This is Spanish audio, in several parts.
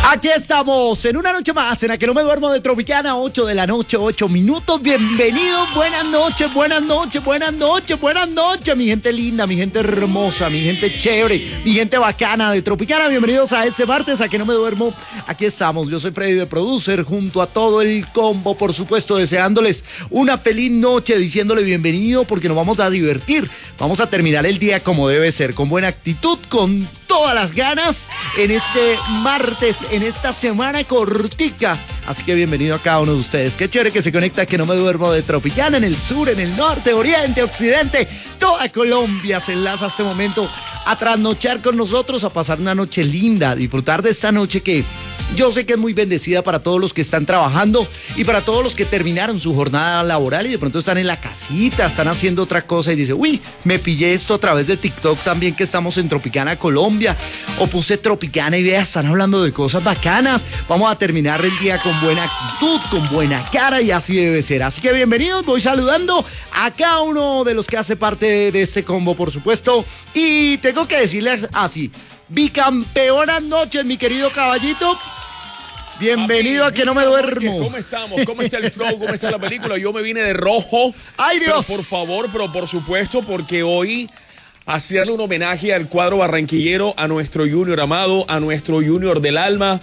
Aquí estamos en una noche más en la que no me duermo de Tropicana, 8 de la noche, 8 minutos. Bienvenidos, buenas noches, buenas noches, buenas noches, buenas noches, mi gente linda, mi gente hermosa, mi gente chévere, mi gente bacana de Tropicana. Bienvenidos a este martes a que no me duermo. Aquí estamos, yo soy Freddy de Producer, junto a todo el combo, por supuesto, deseándoles una feliz noche, diciéndole bienvenido porque nos vamos a divertir. Vamos a terminar el día como debe ser, con buena actitud, con todas las ganas en este martes, en esta semana cortica. Así que bienvenido a cada uno de ustedes. Qué chévere que se conecta, que no me duermo de Tropicana, en el sur, en el norte, oriente, occidente. Toda Colombia se enlaza a este momento a trasnochar con nosotros, a pasar una noche linda, a disfrutar de esta noche que yo sé que es muy bendecida para todos los que están trabajando y para todos los que terminaron su jornada laboral y de pronto están en la casita, están haciendo otra cosa y dicen, uy, me pillé esto a través de TikTok también, que estamos en Tropicana Colombia, o puse Tropicana y vea, están hablando de cosas bacanas. Vamos a terminar el día con buena actitud, con buena cara, y así debe ser. Así que bienvenidos, voy saludando a cada uno de los que hace parte de este combo, por supuesto, y tengo que decirles así, bicampeonas noches, mi querido caballito. Bienvenido a que no me duermo. ¿Cómo estamos? ¿Cómo está el flow? ¿Cómo está la película? Yo me vine de rojo. ¡Ay, Dios! Pero por favor, pero por supuesto, porque hoy hacerle un homenaje al cuadro barranquillero, a nuestro Junior amado, a nuestro Junior del alma,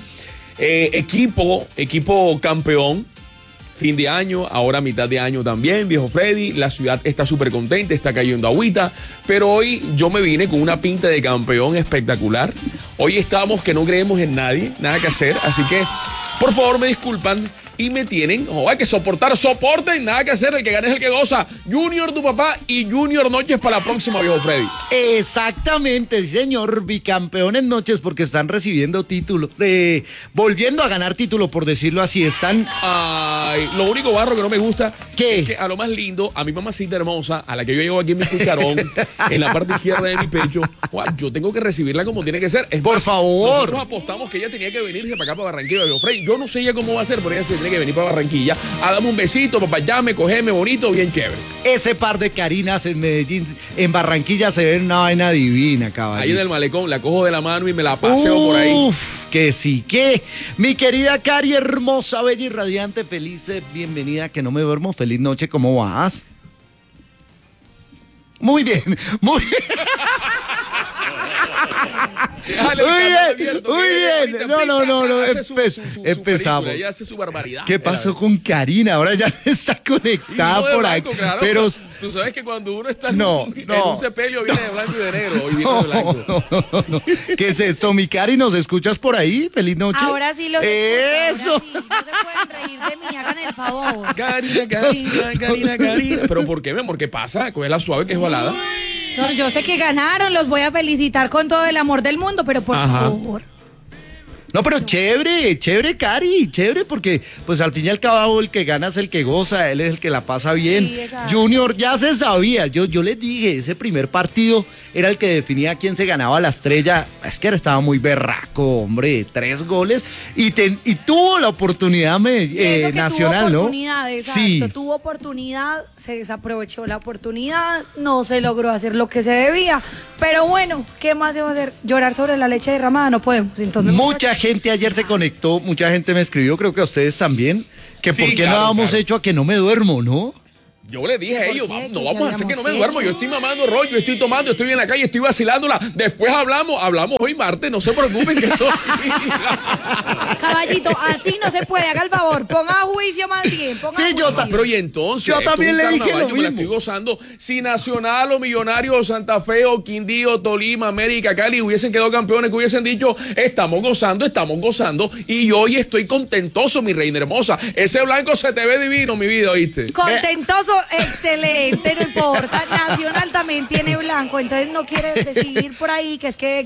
equipo campeón. Fin de año, ahora mitad de año también, viejo Freddy. La ciudad está súper contenta, está cayendo agüita. Pero hoy yo me vine con una pinta de campeón espectacular. Hoy estamos que no creemos en nadie, nada que hacer. Así que, por favor, me disculpan y me tienen, hay que soporten, nada que hacer. El que gane es el que goza. Junior tu papá y Junior noches para la próxima, viejo Freddy. Exactamente, señor, bicampeones noches, porque están recibiendo título, volviendo a ganar título, por decirlo así. Están... Ay, lo único barro que no me gusta, ¿qué? Es que a lo más lindo, a mi mamacita hermosa, a la que yo llevo aquí en mi cucarón, en la parte izquierda de mi pecho, yo tengo que recibirla como tiene que ser. Es por más, favor. Nosotros apostamos que ella tenía que venirse para acá, para Barranquilla, viejo Freddy. Yo no sé ella cómo va a ser, pero ella se tiene que venir para Barranquilla a darme un besito, papá, llame, cogeme bonito, bien chévere. Ese par de Carinas en Medellín, en Barranquilla, se ve una vaina divina, caballito. Ahí en el malecón, la cojo de la mano y me la paseo por ahí. Uf, que sí, que. Mi querida Cari, hermosa, bella y radiante, feliz, bienvenida, que no me duermo, feliz noche, ¿cómo vas? Muy bien, muy bien. Muy bien. No. Empezamos. Ella hace su barbaridad. ¿Qué pasó con Karina? Ahora ya está conectada por blanco, ahí. Claro, pero tú sabes que cuando uno está en no. un sepelio viene de blanco y de negro. Hoy viene de blanco. No. ¿Qué es esto, mi Cari? ¿Nos escuchas por ahí? Feliz noche. Ahora sí los Eso. Ahora sí. No se pueden reír de mí, hagan el favor. Karina. ¿Pero por qué, mi amor? ¿Qué pasa? Cógela suave, que es balada. No, yo sé que ganaron, los voy a felicitar con todo el amor del mundo, pero por favor. No, pero chévere, Cari, chévere, porque pues al fin y al cabo el que gana es el que goza, él es el que la pasa bien. Sí, exacto. Junior ya se sabía, yo les dije, ese primer partido era el que definía quién se ganaba la estrella. Es que estaba muy berraco, hombre, 3 goles y tuvo la oportunidad nacional, tuvo ¿no? Oportunidad, exacto, sí. Tuvo oportunidad, se desaprovechó la oportunidad, no se logró hacer lo que se debía, pero bueno, ¿qué más se va a hacer? Llorar sobre la leche derramada no podemos, entonces... Mucha gente ayer se conectó, mucha gente me escribió, creo que a ustedes también, que Sí, por qué claro, no habíamos claro. hecho a que no me duermo, ¿no? Yo le dije a ellos, qué? no ¿Qué vamos a hacer que no me habíamos duermo. hecho? Yo estoy mamando rollo, estoy tomando, estoy en la calle, estoy vacilándola. Después hablamos hoy martes, no se preocupen que eso... Caballito, así no se puede, haga el favor, ponga a juicio más bien, ponga Sí, a yo juicio. Pero y entonces, Yo también esto es un le dije carnaval, lo yo me la mismo. estoy gozando. Si Nacional o Millonarios o Santa Fe o Quindío, Tolima, América, Cali hubiesen quedado campeones, que hubiesen dicho, estamos gozando, y hoy estoy contentoso, mi reina hermosa. Ese blanco se te ve divino, mi vida, ¿oíste? Contentoso, excelente, no importa. Nacional también tiene blanco, entonces no quiere decir por ahí que es que